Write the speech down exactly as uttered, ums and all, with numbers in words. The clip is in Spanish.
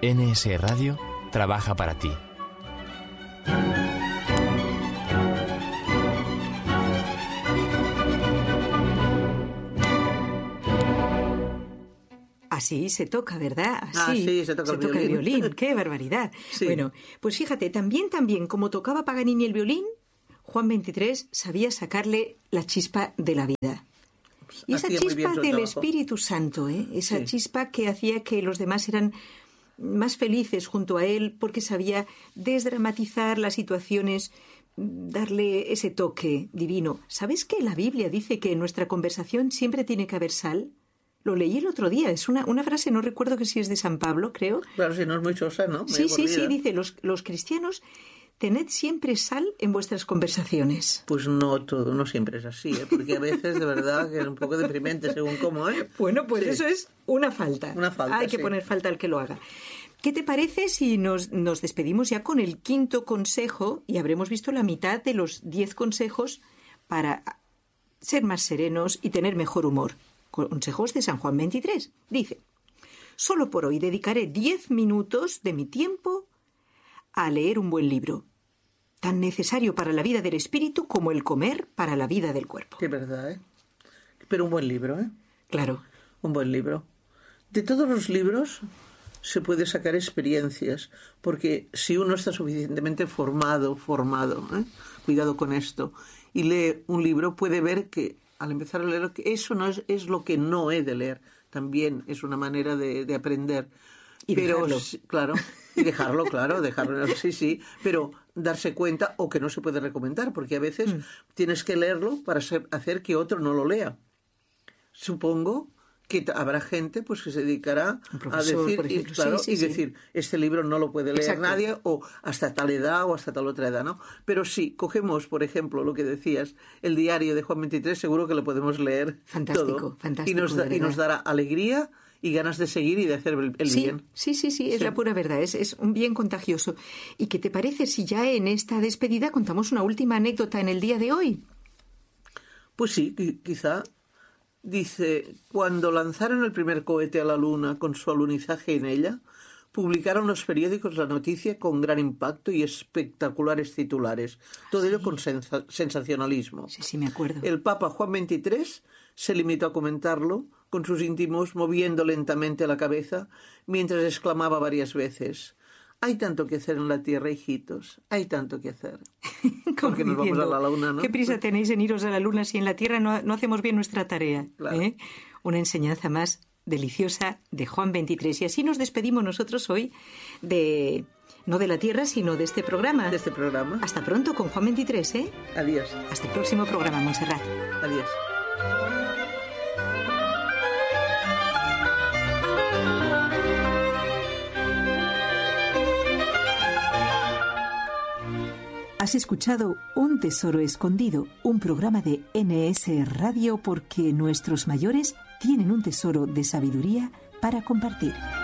N S Radio trabaja para ti. Así se toca, ¿verdad? Así ah, sí, se toca, se el, toca violín. el violín. ¡Qué barbaridad! Sí. Bueno, pues fíjate, también, también, como tocaba Paganini el violín, Juan veintitrés sabía sacarle la chispa de la vida. Y esa chispa del Espíritu Santo, ¿eh? Esa sí. chispa que hacía que los demás eran más felices junto a él, porque sabía desdramatizar las situaciones, darle ese toque divino. ¿Sabes que la Biblia dice que en nuestra conversación siempre tiene que haber sal? Lo leí el otro día, es una, una frase, no recuerdo que si es de San Pablo, creo. Claro, si no es muy sosa, ¿no? Sí, sí, sí, dice, los, los cristianos, tened siempre sal en vuestras conversaciones. Pues no todo, no siempre es así, ¿eh? Porque a veces, de verdad, que es un poco deprimente según cómo, ¿eh? Bueno, pues sí. Eso es una falta. Una falta, Hay que sí. poner falta al que lo haga. ¿Qué te parece si nos, nos despedimos ya con el quinto consejo y habremos visto la mitad de los diez consejos para ser más serenos y tener mejor humor? Consejos de San Juan veintitrés. Dice, solo por hoy dedicaré diez minutos de mi tiempo a leer un buen libro, tan necesario para la vida del espíritu como el comer para la vida del cuerpo. Qué verdad, ¿eh? Pero un buen libro, ¿eh? Claro. Un buen libro. De todos los libros se puede sacar experiencias, porque si uno está suficientemente formado, formado, ¿eh? Cuidado con esto, y lee un libro, puede ver que al empezar a leer, eso no es, es lo que no he de leer. También es una manera de, de aprender. Y pero, dejarlo. Claro, y dejarlo, claro, dejarlo, sí, sí. Pero darse cuenta, o que no se puede recomendar, porque a veces mm. tienes que leerlo para ser, hacer que otro no lo lea. Supongo que habrá gente pues que se dedicará a decir, ejemplo, y, claro, sí, sí, y sí. decir, este libro no lo puede leer Exacto. nadie, o hasta tal edad o hasta tal otra edad, ¿no? Pero sí, cogemos, por ejemplo, lo que decías, el diario de Juan veintitrés, seguro que lo podemos leer fantástico, todo. Fantástico, y nos, da, y nos dará alegría y ganas de seguir y de hacer el, el sí, bien. Sí, sí, sí, es sí. la pura verdad, es, es un bien contagioso. ¿Y qué te parece si ya en esta despedida contamos una última anécdota en el día de hoy? Pues sí, quizá... Dice, cuando lanzaron el primer cohete a la Luna con su alunizaje en ella, publicaron los periódicos la noticia con gran impacto y espectaculares titulares. Todo sí. ello con sensa- sensacionalismo. Sí, sí, me acuerdo. El Papa Juan veintitrés se limitó a comentarlo con sus íntimos, moviendo lentamente la cabeza, mientras exclamaba varias veces: hay tanto que hacer en la Tierra, hijitos, hay tanto que hacer. Porque nos vamos a la Luna, ¿no? ¿Qué prisa tenéis en iros a la Luna si en la Tierra no, no hacemos bien nuestra tarea? Claro. ¿eh? Una enseñanza más deliciosa de Juan veintitrés. Y así nos despedimos nosotros hoy de... no de la Tierra, sino de este programa. De este programa. Hasta pronto con Juan veintitrés, ¿eh? Adiós. Hasta el próximo programa, Montserrat. Adiós. Has escuchado Un Tesoro Escondido, un programa de N S Radio, porque nuestros mayores tienen un tesoro de sabiduría para compartir.